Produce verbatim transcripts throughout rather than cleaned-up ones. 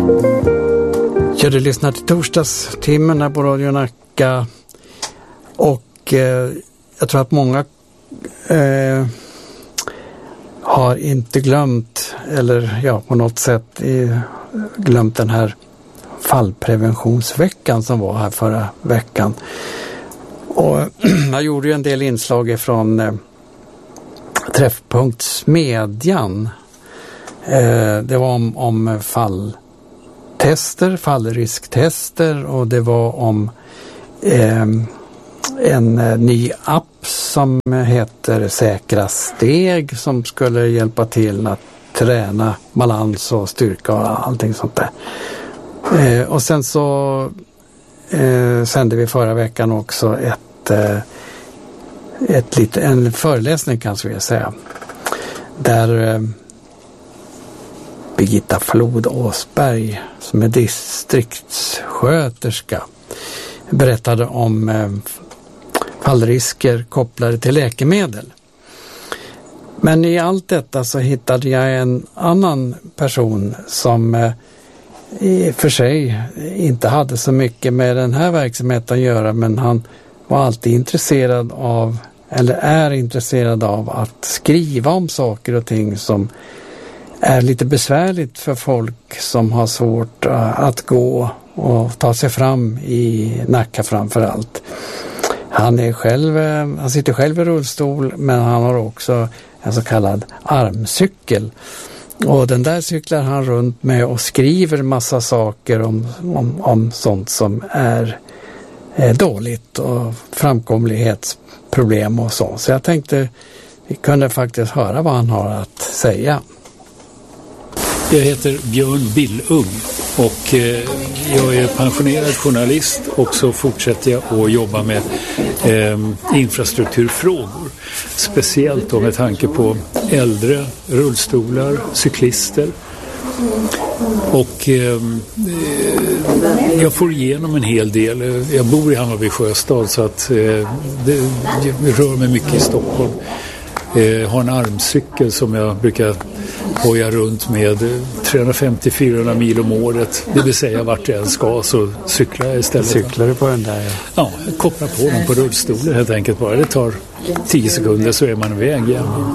Ja, du lyssnar till torsdagstimmen här på Radio Nacka och eh, jag tror att många eh, har inte glömt eller ja, på något sätt eh, glömt den här fallpreventionsveckan som var här förra veckan. Och jag gjorde ju en del inslag från eh, Träffpunkt Smedjan. Eh, det var om, om falltester, fallrisktester och det var om eh, en eh, ny app som heter Säkra steg som skulle hjälpa till att träna balans och styrka och allting sånt där. Eh, och sen så eh, sände vi förra veckan också ett, eh, ett lite, en föreläsning kanske vi säga. Där eh, Birgitta Flod Åsberg som är distriktssköterska berättade om eh, fallrisker kopplade till läkemedel. Men i allt detta så hittade jag en annan person som eh, i och för sig inte hade så mycket med den här verksamheten att göra, men han var alltid intresserad av, eller är intresserad av att skriva om saker och ting som är lite besvärligt för folk som har svårt att gå och ta sig fram i Nacka framför allt. Han är själv, han sitter själv i rullstol, men han har också en så kallad armcykel. Och den där cyklar han runt med och skriver massa saker om, om, om sånt som är, är dåligt och framkomlighetsproblem och så. Så jag tänkte vi kunde faktiskt höra vad han har att säga. Jag heter Björn Billung och eh, jag är pensionerad journalist och så fortsätter jag att jobba med eh, infrastrukturfrågor. Speciellt då med tanke på äldre, rullstolar, cyklister. Och eh, jag får igenom en hel del. Jag bor i Hammarby Sjöstad så att eh, det, jag rör mig mycket i Stockholm. Jag har en armcykel som jag brukar hoja runt med trehundrafemtio till fyrahundra mil om året. Det vill säga vart jag än ska så cyklar jag istället. Cyklar du på den där? Ja, ja jag kopplar på den på rullstolen helt enkelt bara. Det tar tio sekunder så är man iväg igen.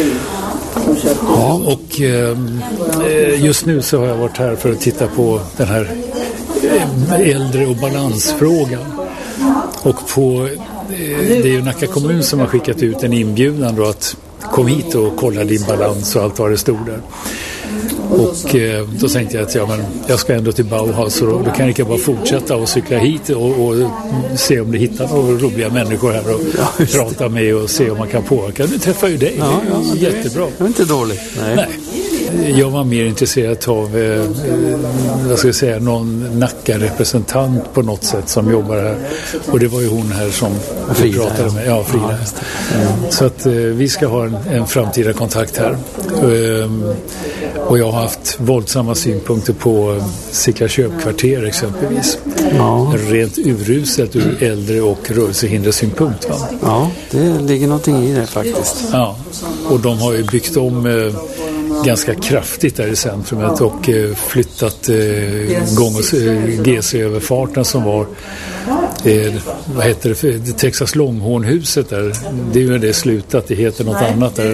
Ja, och eh, just nu så har jag varit här för att titta på den här äldre- och balansfrågan. Och på det är ju Nacka kommun som har skickat ut en inbjudan då att kom hit och kolla din balans och allt vad det stod där. Och eh, då tänkte jag att ja, men jag ska ändå till Bauhaus och då, då kan jag bara fortsätta och cykla hit och, och se om det hittar några roliga människor här och ja, prata med och se om man kan påverka. Nu träffar ju dig, ja, ja, det är jättebra. Det är inte dåligt. Nej. Nej. Jag var mer intresserad av eh, vad ska jag säga, någon Nacka-representant på något sätt som jobbar här. Och det var ju hon här som vi pratade med. Ja, Frida. Ja, mm. Så att eh, vi ska ha en, en framtida kontakt här. Um, och jag har haft våldsamma synpunkter på eh, Sickla köpkvarter exempelvis. Ja. Rent uruset ur äldre- och rörelsehindersynpunkt. Va? Ja, det ligger någonting i det faktiskt. Ja, och de har ju byggt om eh, ganska kraftigt där i centrumet och eh, flyttat eh, gång- och eh, G C-överfarten som var eh, vad heter det, det Texas Longhornhuset där, det är ju det slutat, det heter något annat där,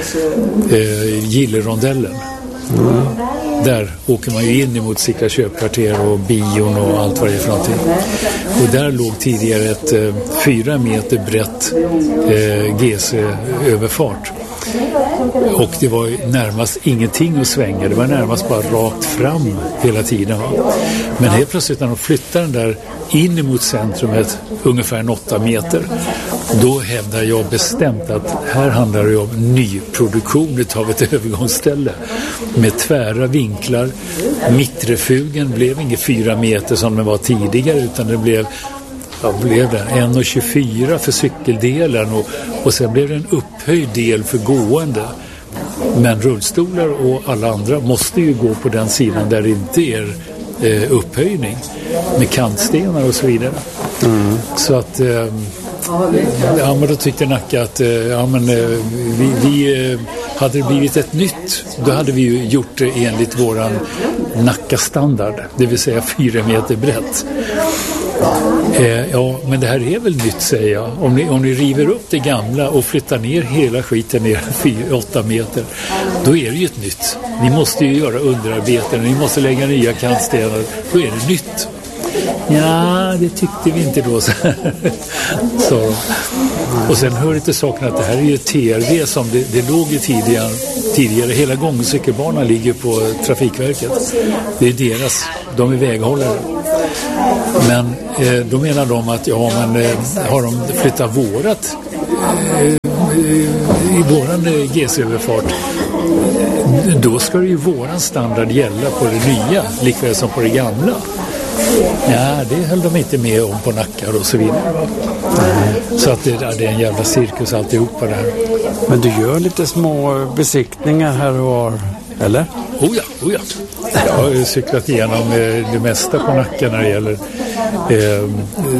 eh, Gillerondellen. Mm. Där åker man ju in emot Sickla köpkvarter och bion och allt vad det är för någonting. Och där låg tidigare ett eh, fyra meter brett eh, G C-överfart. Och det var närmast ingenting att svänga. Det var närmast bara rakt fram hela tiden. Va? Men helt plötsligt när de flyttar den där in emot centrumet ungefär en åtta meter, då hävdar jag bestämt att här handlar det om nyproduktion av ett övergångsställe med tvära vinklar. Mittrefugen blev inte fyra meter som den var tidigare, utan det blev vad blev det? en komma tjugofyra för cykeldelen och, och sen blev det en upphöjd del för gående. Men rullstolar och alla andra måste ju gå på den sidan där det inte är eh, upphöjning med kantstenar och så vidare. Mm. Så att eh, ja, men då tyckte Nacka att eh, ja, men, eh, vi, vi eh, hade det blivit ett nytt, då hade vi ju gjort det enligt våran Nacka-standard, det vill säga fyra meter brett. Eh, ja, men det här är väl nytt, säger jag. Om ni, om ni river upp det gamla och flyttar ner hela skiten ner fyra åtta meter, då är det ju ett nytt. Ni måste ju göra underarbeten, ni måste lägga nya kantstenar, då är det nytt. Ja, det tyckte vi inte då. Så. Och sen hör det till saken att det här är ju T R V som det, det låg ju tidigare, tidigare. Hela gång- och cykelbanan ligger på Trafikverket. Det är deras, de är väghållare. Men eh, då menar de att ja, men eh, har de flyttat vårat eh, i våran eh, G C-överfart, då ska ju våran standard gälla på det nya likväl som på det gamla. Ja, det höll de inte med om på Nackar och så vidare. Mm. Så att det, det är en jävla cirkus alltihopa det här. Men du gör lite små besiktningar här och var, eller? Oh ja, oh ja. Jag har cyklat igenom eh, det mesta på Nacka när det gäller eh,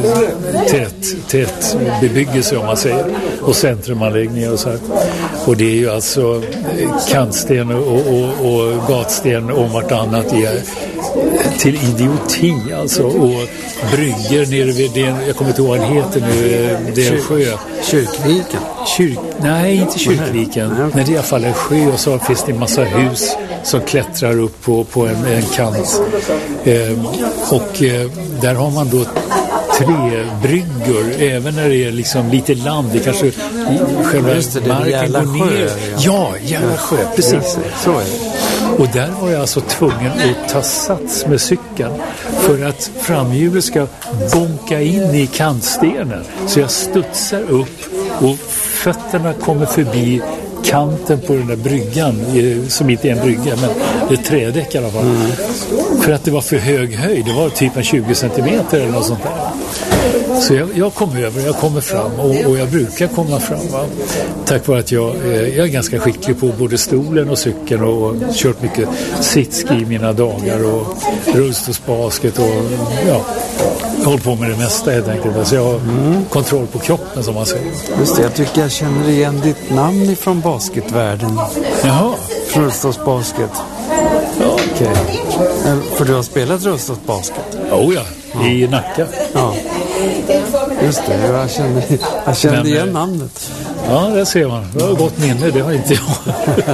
tät, tät bebyggelse, om man säger, och centrumanläggningar och så här. Och det är ju alltså kantsten och, och, och gatsten om vartannat är till idioti alltså, och brygger nere vid den, jag kommer inte ihåg vad den heter nu, det är en sjö. Kyrkviken? Kyrk, nej, inte Kyrkviken, nej, nej. men det är i alla fall en sjö, och så finns det en massa hus som klättrar upp på, på en, en kant. Eh, och eh, där har man då tre bryggor, även när det är liksom lite land, det kanske själva det, marken går ner. Sjö, ja, jävla sjö, precis. Så är det. Och där var jag alltså tvungen att ta sats med cykeln för att framhjulet ska bonka in i kantstenen. Så jag studsar upp och fötterna kommer förbi kanten på den där bryggan, som inte är en brygga, men det är trädäck i alla fall. Mm. För att det var för hög höjd, det var typ en tjugo centimeter eller något sånt där. Så jag, jag kom över, jag kommer fram och, och jag brukar komma fram, va? Tack vare att jag, eh, jag är ganska skicklig på både stolen och cykeln och, och kört mycket sitski i mina dagar och rullstolsbasket och ja, jag håller på med det mesta helt enkelt. Alltså jag har mm. kontroll på kroppen, som man säger. Just det, jag tycker jag känner igen ditt namn ifrån basketvärlden. Jaha. Rullstolsbasket. Ja, okej. Okay. För du har spelat rullstolsbasket? Oh ja, ja, i Nacka. Ja. Just det, jag kände, jag kände Men, igen namnet. Ja, det ser man. Det har gott minne, det har inte jag.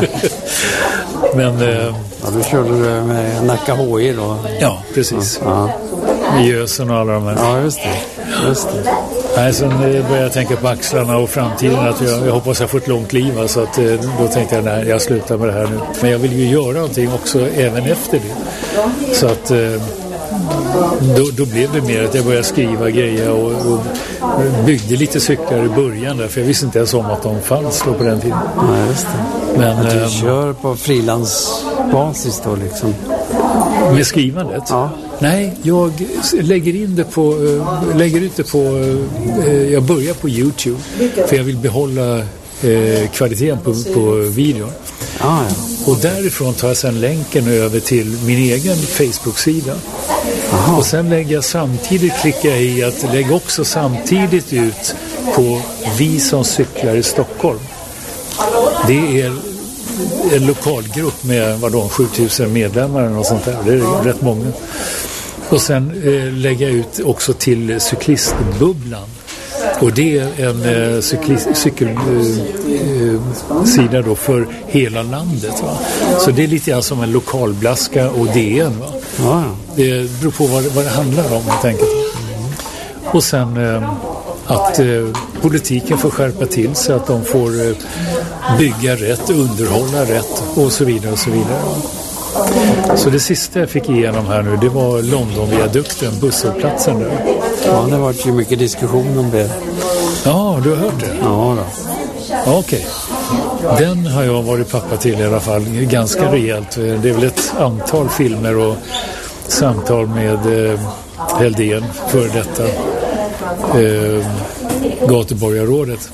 Men... Eh, ja, du körde du med Nacka H I då? Ja, precis. Ja. Med Gösen och alla de här. Ja, just det. Just det. Nej, sen började jag tänka på axlarna och framtiden. Att jag, jag hoppas jag får ett långt liv. Så att, då tänkte jag, nej, jag slutar med det här nu. Men jag vill ju göra någonting också även efter det. Så att... Då, då blev det mer att jag började skriva grejer och, och byggde lite cyklar i början där, för jag visste inte ens om att de fanns då på den tiden. Nej, just det. Men att du ähm, kör på frilansbasis då liksom? Med skrivandet? Ja. Nej, jag lägger in det på, lägger ut det på, jag börjar på YouTube för jag vill behålla eh, kvaliteten på, på videon. Ah, ja. Och därifrån tar jag sedan länken över till min egen Facebook-sida. Aha. Och sen lägger jag samtidigt, klickar jag i att lägga också samtidigt ut på Vi som cyklar i Stockholm. Det är en lokalgrupp med vadå, sjutusen medlemmar och sånt där. Det är rätt många. Och sen eh, lägger jag ut också till cyklistbubblan. Och det är en eh, cykelsida eh, då för hela landet. Va? Så det är lite grann som en lokalblaska och D N. Va? Ja. Det beror på vad, vad det handlar om helt enkelt. Mm. Och sen eh, att eh, politiken får skärpa till sig, att de får eh, bygga rätt, underhålla rätt och så vidare och så vidare. Så det sista jag fick igenom här nu, det var Londonviadukten, busshållplatsen där. Ja, det har varit ju mycket diskussion om det. Ja, du har hört det? Ja då. Ja, okej. Okay. Den har jag varit pappa till i alla fall, ganska rejält. Det är väl ett antal filmer och samtal med eh, Heldén, för detta eh, gatuborgarrådet.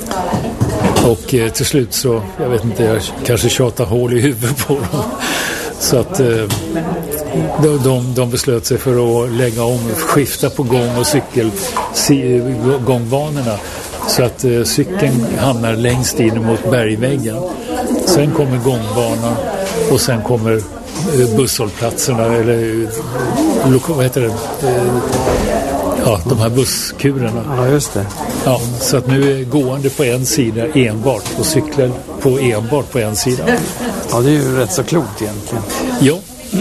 Och eh, till slut så, jag vet inte, jag kanske tjatar hål i huvudet på dem. Så att eh, de, de, de beslöt sig för att lägga om, skifta på gång- och cykelgångbanorna. Så att eh, cykeln hamnar längst in mot bergväggen. Sen kommer gångbanan och sen kommer busshållplatserna eller vad heter det? Ja, de här busskurerna. Ja, just det. Ja, så att nu är gående på en sida enbart och cyklar på enbart på en sida. Ja, det är ju rätt så klokt egentligen. Ja,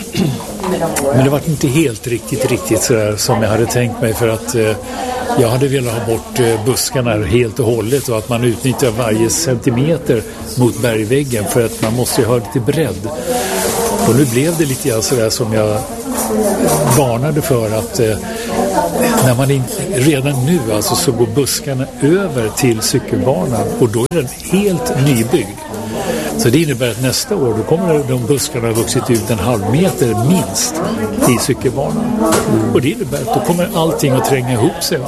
men det var inte helt riktigt, riktigt så där som jag hade tänkt mig, för att eh, jag hade velat ha bort eh, buskarna helt och hållet och att man utnyttjar varje centimeter mot bergväggen, för att man måste ju ha lite bredd. Och nu blev det lite grann så där som jag varnade för, att eh, när man in, redan nu alltså så går buskarna över till cykelbanan och då är den helt nybyggd. Så det innebär att nästa år då kommer de buskarna ha vuxit ut en halv meter minst i cykelbanan. Mm. Och det innebär att då kommer allting att tränga ihop sig. Va?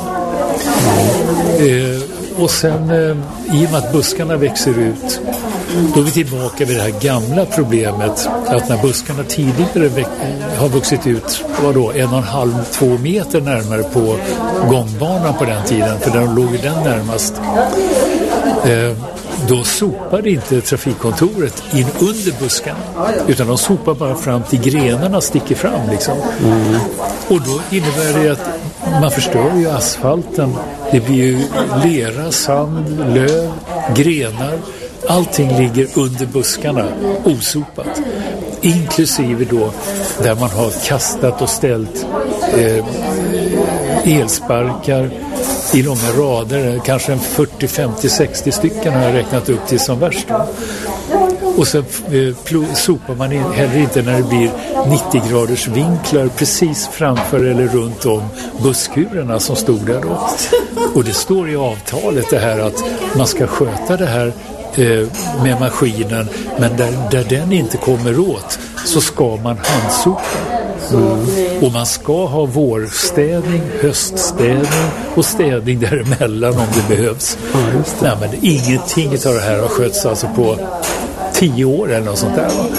Mm. Eh, och sen eh, i och med att buskarna växer ut, då är vi tillbaka vid det här gamla problemet att när buskarna tidigare väx- har vuxit ut vadå, en och en halv, två meter närmare på gångbanan på den tiden, för där låg den närmast, eh, då sopade inte trafikkontoret in under buskarna, utan de sopar bara fram till grenarna sticker fram liksom. Mm. Och då innebär det att man förstör ju asfalten. Det blir ju lera, sand, löv, grenar. Allting ligger under buskarna osopat. Inklusive då där man har kastat och ställt eh, elsparkar i långa rader, kanske en fyrtio, femtio, sextio stycken har jag räknat upp till som värst. Och så eh, plo- sopar man in, heller inte när det blir nittio graders vinklar precis framför eller runt om busskurerna som stod där då. Och det står i avtalet det här att man ska sköta det här eh, med maskinen, men där, där den inte kommer åt så ska man handsopa. Mm. Och man ska ha vårstädning, höststädning och städning däremellan om det behövs. Ja, det. Nej, men ingenting av det här har skötts alltså på tio år eller något sånt där, va?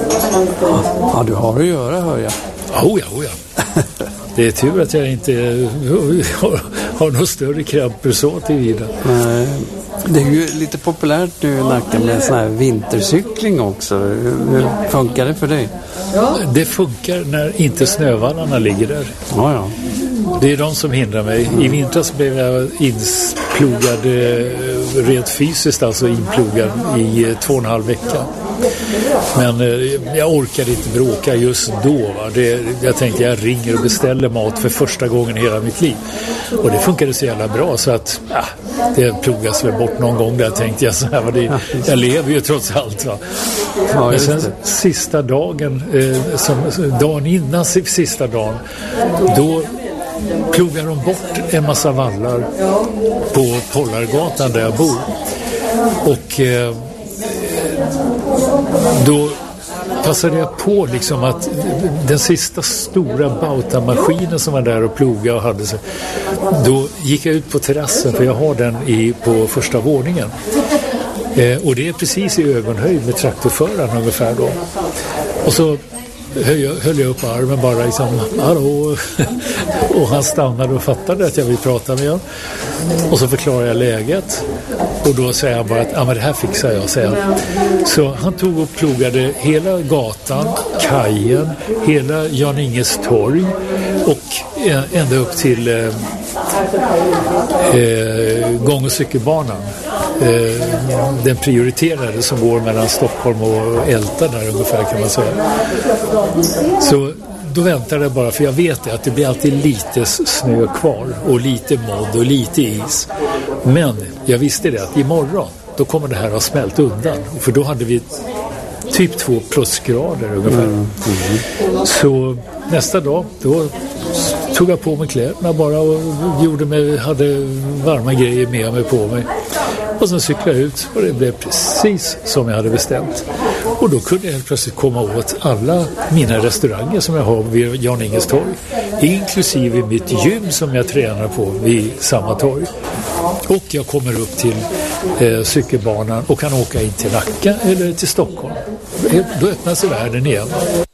Ja, du har att göra, hör jag. Oh ja, oh ja. Det är tur att jag inte har, har några större kramper så till vida. Nej. Det är ju lite populärt nu i Nacka med sån här vintercykling också. Hur funkar det för dig? Det funkar när inte snövallarna ligger där. Ja, ja. Det är de som hindrar mig. I vintras blev jag insplogad rent fysiskt, alltså inplogad i två och en halv vecka. Men eh, jag orkade inte bråka just då. Va? Det, jag tänkte jag ringer och beställer mat för första gången i hela mitt liv. Och det funkade så jävla bra så att ja, det plogas väl bort någon gång där, tänkte jag så här. Va? Det, jag lever ju trots allt. Va? Ja, men sen sista dagen, eh, som, dagen innan sista dagen, då plogar de bort en massa vallar på Pollargatan där jag bor. Och eh, då passade jag på liksom att den sista stora bautamaskinen som var där och ploga och hade sig, då gick jag ut på terrassen, för jag har den i, på första våningen. Eh, och det är precis i ögonhöjd med traktorföraren ungefär då. Och så höll jag, höll jag upp armen bara liksom, hallå. Och han stannade och fattade att jag vill prata med honom. Och så förklarade jag läget. Och då säger han bara att ja, men det här fixar jag, säger han. Så han tog och plogade hela gatan, kajen, hela Jan Inges torg och ända upp till eh, eh, gång- och cykelbanan. Eh, den prioriterade som går mellan Stockholm och Älta där ungefär, kan man säga. Så då väntade jag bara, för jag vet att det blir alltid lite snö kvar och lite modd och lite is. Men jag visste det att imorgon då kommer det här att smält undan, för då hade vi typ två plusgrader ungefär. Mm. Mm. Så nästa dag då tog jag på mig kläderna bara och gjorde mig, hade varma grejer med mig på mig. Och sen cyklade jag ut och det blev precis som jag hade bestämt. Och då kunde jag helt plötsligt komma åt alla mina restauranger som jag har vid Jan Inges torg. Inklusive mitt gym som jag tränar på vid samma torg. Och jag kommer upp till eh, cykelbanan och kan åka in till Nacka eller till Stockholm. Då öppnas världen igen.